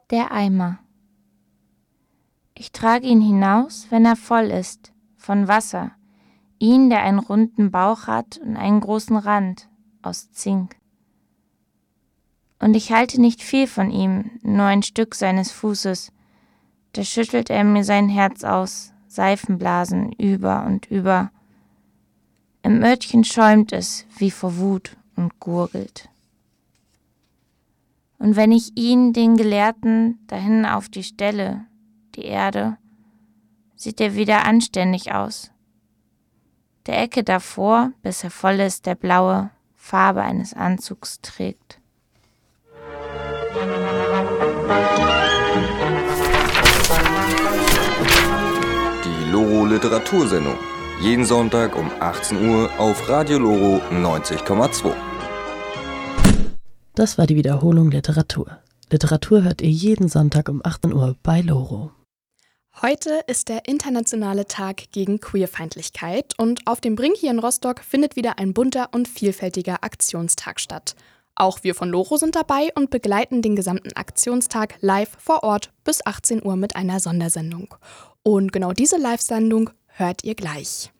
Der Eimer. Ich trage ihn hinaus, wenn er voll ist, von Wasser, ihn, der einen runden Bauch hat und einen großen Rand aus Zink. Und ich halte nicht viel von ihm, nur ein Stück seines Fußes, da schüttelt er mir sein Herz aus, Seifenblasen über und über. Im Örtchen schäumt es, wie vor Wut, und gurgelt. Und wenn ich ihn, den Gelehrten, dahin auf die Stelle, die Erde, sieht er wieder anständig aus. Der Ecke davor, bis er voll ist, der blaue Farbe eines Anzugs trägt. Die Loro Literatursendung. Jeden Sonntag um 18 Uhr auf Radio Loro 90,2. Das war die Wiederholung Literatur. Literatur hört ihr jeden Sonntag um 18 Uhr bei Loro. Heute ist der internationale Tag gegen Queerfeindlichkeit und auf dem Brink hier in Rostock findet wieder ein bunter und vielfältiger Aktionstag statt. Auch wir von Loro sind dabei und begleiten den gesamten Aktionstag live vor Ort bis 18 Uhr mit einer Sondersendung. Und genau diese Live-Sendung hört ihr gleich.